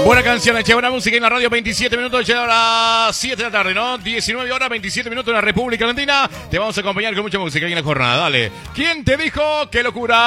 Buena canción, che, buena música en la radio, 27 minutos, llega a las 7 de la tarde, ¿no? 19 horas, 27 minutos en la República Argentina. Te vamos a acompañar con mucha música aquí en la jornada, dale. ¿Quién te dijo? ¡Qué locura!